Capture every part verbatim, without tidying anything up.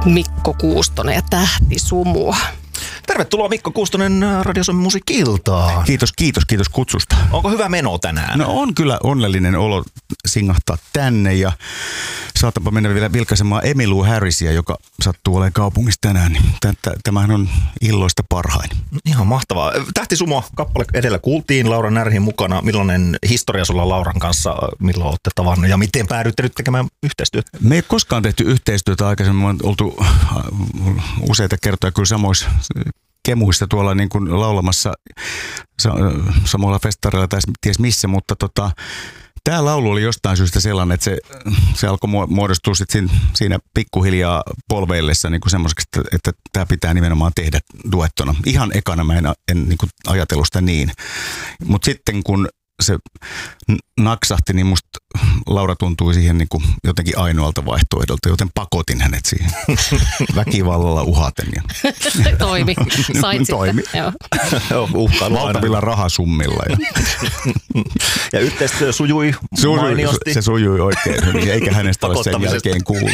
Mikko Kuustonen ja Tähti Sumua. Tervetuloa Mikko Kuustonen Radio Suomen Musiikki-iltaan. Kiitos, kiitos, kiitos kutsusta. Onko hyvä meno tänään? No on kyllä onnellinen olo singahtaa tänne ja saatanpa mennä vielä vilkaisemaan Emmylou Harrisia, joka sattuu olemaan kaupungissa tänään. Niin tämähän on illoista parhain. Ihan mahtavaa. Tähti Sumua kappale edellä kuultiin Laura Närhin mukana. Millainen historia sulla Lauran kanssa, milloin olette tavannut ja miten päädyitte nyt tekemään yhteistyötä? Me ei koskaan tehty yhteistyötä aikaisemmin. Me on oltu useita kertoja kyllä samoissa kemuissa tuolla niin kuin laulamassa samoilla festareilla tai ties missä, mutta tota, tämä laulu oli jostain syystä sellainen, että se, se alkoi muodostua sit siinä, siinä pikkuhiljaa polveillessa niin kuin semmoiseksi, että, että tämä pitää nimenomaan tehdä duettona. Ihan ekana mä en, en niin kuin ajatellut sitä niin, mutta sitten kun se naksahti, niin musta Laura tuntui siihen niin kuin jotenkin ainoalta vaihtoehdolta, joten pakotin hänet siihen väkivallalla uhaten. Ja Toimi. Sait Toimi. Sitten. Valtavilla rahasummilla. Ja, ja yhteistyö sujui, sujui mainiosti. Se sujui oikein hyvin, eikä hänestä ole sen jälkeen kuullut.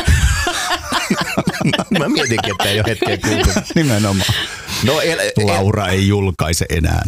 Mä mietinkin, että ei ole hetkeä kuullut. Nimenomaan. No, el, el, Laura ei julkaise enää.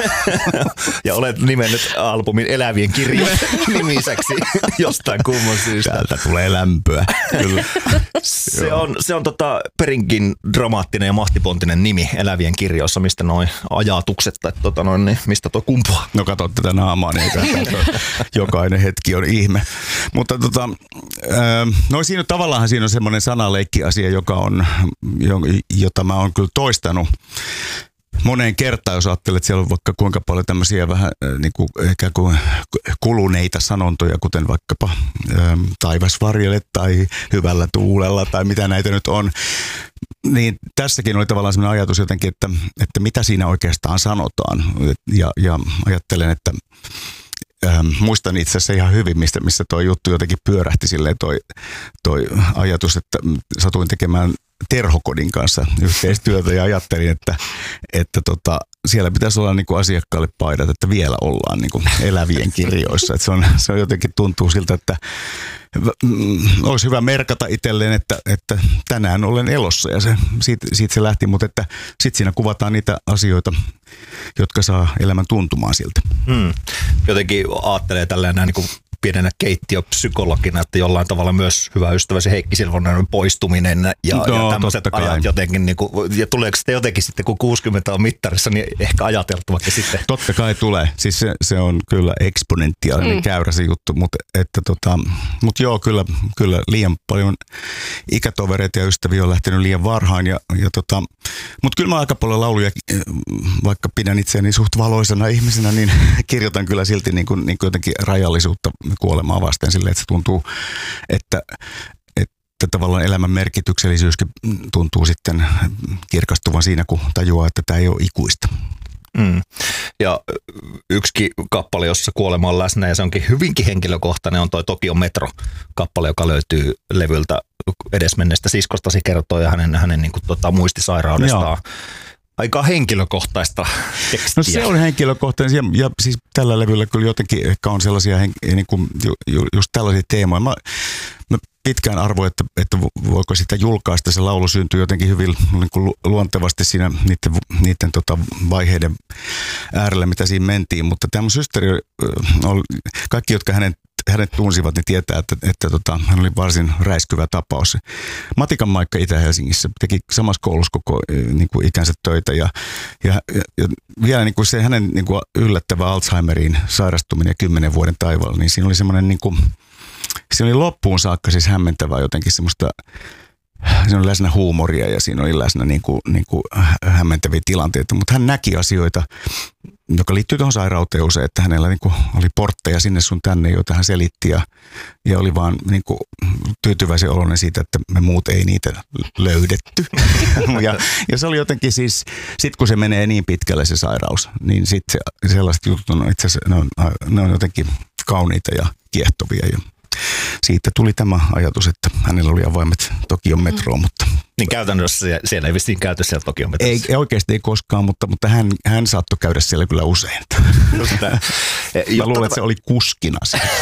Ja olet nimennyt albumin Elävien kirjojen nimiseksi jostain kumman syystä. Täältä tulee lämpöä. Kyllä. Se on, se on tota perinkin dramaattinen ja mahtipontinen nimi Elävien kirjoissa. Mistä noi ajatukset tai tota noin, niin mistä tuo kumpuaa? No kato tätä naamaa, niin jokainen hetki on ihme. Mutta tota, no siinä tavallaan siinä on semmoinen sanaleikki-asia, joka on, jota mä oon kyllä toistanut moneen kertaan, jos ajattelet, että siellä on vaikka kuinka paljon tämmöisiä vähän niin kuin, ikään kuin kuluneita sanontoja, kuten vaikkapa ä, taivas varjele tai hyvällä tuulella tai mitä näitä nyt on. Niin tässäkin oli tavallaan semmoinen ajatus jotenkin, että, että mitä siinä oikeastaan sanotaan. Ja, ja ajattelen, että Ähm, muistan itse asiassa ihan hyvin, mistä, missä toi juttu jotenkin pyörähti silleen toi, toi ajatus, että satuin tekemään Terhokodin kanssa yhteistyötä ja ajattelin, että, että tota, siellä pitäisi olla niinku asiakkaalle paidat, että vielä ollaan niinku Elävien kirjoissa. Et se, on, se on jotenkin tuntuu siltä, että olisi hyvä merkata itselleen, että, että tänään olen elossa ja se, siitä, siitä se lähti, mutta että sitten siinä kuvataan niitä asioita, jotka saa elämän tuntumaan siltä. Hmm. Jotenkin ajattelee tällä näin niin kuin pienenä keittiöpsykologina, että jollain tavalla myös hyvä ystäväsi Heikki Silvonen poistuminen ja, no, ja tämmöiset ajat jotenkin, niin kuin, ja tuleeko sitten jotenkin sitten, kun kuusikymmentä on mittarissa, niin ehkä ajateltuvakin sitten? Totta kai tulee. Siis se, se on kyllä eksponentiaalinen mm. käyrä se juttu, mutta, että tota, mutta joo, kyllä, kyllä liian paljon ikätovereita ja ystäviä on lähtenyt liian varhain, ja, ja tota, mutta kyllä mä aika paljon lauluja, vaikka pidän itseäni suht valoisena ihmisenä, niin kirjoitan kyllä silti niin kuin, niin kuin jotenkin rajallisuutta kuolemaa vasten silleen, että se tuntuu, että, että tavallaan elämän merkityksellisyyskin tuntuu sitten kirkastuvan siinä, kun tajuaa, että tämä ei ole ikuista. Mm. Ja yksikin kappale, jossa kuolema on läsnä ja se onkin hyvinkin henkilökohtainen, on toi Tokion Metro-kappale, joka löytyy levyltä edesmenneestä siskostasi kertoo ja hänen, hänen niin kuin, tota, muistisairaudestaan. Joo. Aika henkilökohtaista tekstiä. No se on henkilökohtainen ja, ja siis tällä levyllä kyllä jotenkin ehkä on sellaisia niin kuin, ju, ju, just tällaisia teemoja. Mä, mä pitkään arvoin, että, että voiko sitä julkaista. Se laulu syntyi jotenkin hyvin niin kuin luontevasti siinä niiden, niiden tota, vaiheiden äärellä, mitä siinä mentiin. Mutta tämä mun systeri, kaikki, jotka hänen hänet tunsivat, niin tietää, että, että tota, hän oli varsin räiskyvä tapaus. Matikan Maikka Itä-Helsingissä teki samassa koulussa koko niin kuin ikänsä töitä ja, ja, ja vielä niin kuin se hänen niin kuin yllättävä Alzheimeriin sairastuminen ja kymmenen vuoden taivaalla, niin siinä oli semmoinen niin kuin, siinä oli loppuun saakka siis hämmentävää jotenkin semmoista. Siinä oli läsnä huumoria ja siinä oli läsnä niin kuin, niin kuin hämmentäviä tilanteita, mutta hän näki asioita, joka liittyy tuohon sairauteen usein, että hänellä niin kuin oli portteja sinne sun tänne, joita hän selitti ja, ja oli vaan niin kuin tyytyväisen oloinen siitä, että me muut ei niitä löydetty. ja, ja se oli jotenkin siis, sit kun se menee niin pitkälle se sairaus, niin sitten se, sellaiset jutut on itse asiassa, ne on, ne on jotenkin kauniita ja kiehtovia ja siitä tuli tämä ajatus, että hänellä oli avaimet Tokion metroon, mutta Niin käytännössä siellä ei vissiin käyty siellä Tokion metrossa. Ei, oikeasti ei koskaan, mutta, mutta hän, hän saattoi käydä siellä kyllä usein. Mä luulen, että se oli kuskina.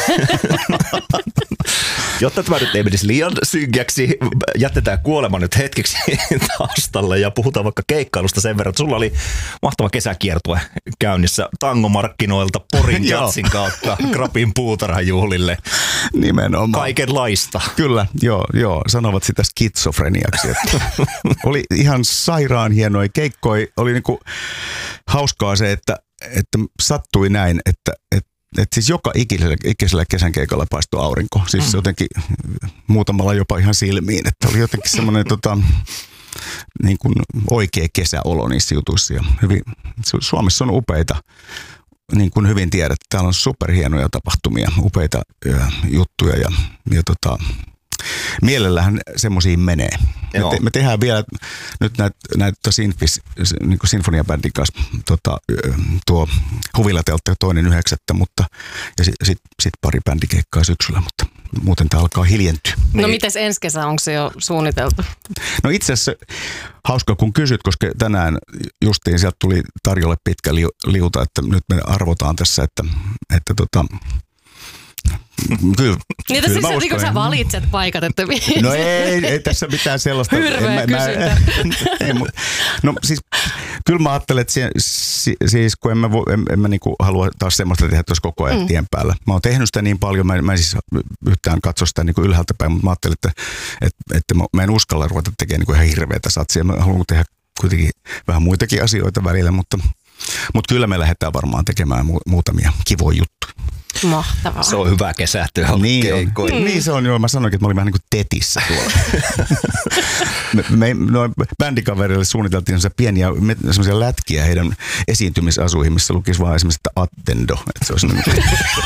Jotta tämä nyt ei menisi liian synkäksi, jätetään kuolema nyt hetkeksi taustalle ja puhutaan vaikka keikkailusta sen verran, että sulla oli mahtava kesäkiertue käynnissä tangomarkkinoilta Porin jatsin kautta Krapin puutarhajuhlille. Nimenomaan. Kaikenlaista. Kyllä, joo, joo. Sanovat sitä skitsofreniaksi. Että oli ihan sairaan hienoja keikkoja. Oli niinku hauskaa se, että, että sattui näin, että, että että siis joka ikisellä, ikisellä kesän keikalla paistoi aurinko. Siis mm. jotenkin muutamalla jopa ihan silmiin. Että oli jotenkin semmoinen tota, niin kuin oikea kesäolo niissä jutuissa. Ja hyvin, Suomessa on upeita, niin kuin hyvin tiedät. Täällä on superhienoja tapahtumia, upeita ja, juttuja ja, ja tota, mielellähän semmoisiin menee. Me, te, me tehdään vielä nyt näitä näit Sinfis, niin kuin sinfoniabändin kanssa tota, tuo Huvilateltta toinen yhdeksättä, mutta ja sitten sit, sit pari bändikeikkaa syksyllä, mutta muuten tämä alkaa hiljentyä. No mites ensi kesä, onko se jo suunniteltu? No itse asiassa hauska kun kysyt, koska tänään justiin sieltä tuli tarjolle pitkä li, liuta, että nyt me arvotaan tässä, että, että tota, Kyllä, niin kyllä tässä niin sä valitset paikat, että no ei, ei tässä mitään sellaista. Hirveä kysyntä. Ei, no siis kyllä mä ajattelen, että si, siis kun en mä, en, en mä niinku halua taas semmoista tehdä tuossa koko ajan mm. tien päällä. Mä oon tehnyt sitä niin paljon, mä, mä en siis yhtään katso sitä niinku ylhäältä päin, mutta mä ajattelin, että, että, että mä, mä en uskalla ruveta tekemään niinku ihan hirveätä satsia. Mä haluan tehdä kuitenkin vähän muitakin asioita välillä, mutta, mutta kyllä me lähdetään varmaan tekemään mu, muutamia kivoja juttuja. Mahtavaa. Se on hyvä kesätyö. Niin, mm. niin se on, joo. Mä sanoinkin, että mä olin vähän niin kuin tetissä tuolla. me, me no, bändikaverille suunniteltiin semmoisia pieniä semmoisia lätkiä heidän esiintymisasuihin, missä lukisi vaan esimerkiksi, että attendo. Että se olisi niin kuin...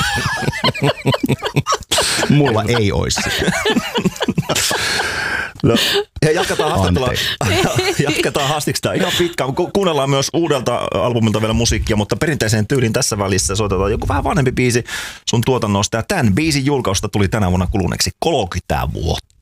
Mulla ei olisi sitä. No, ja jatketaan haastattelua. Jatketaan haastiksia ihan pitkään. Ku- kuunnellaan myös uudelta albumilta vielä musiikkia, mutta perinteiseen tyyliin tässä välissä soitetaan joku vähän vanhempi biisi sun tuotannosta. Ja tämän biisin julkausta tuli tänä vuonna kuluneeksi kolmekymmentä vuotta.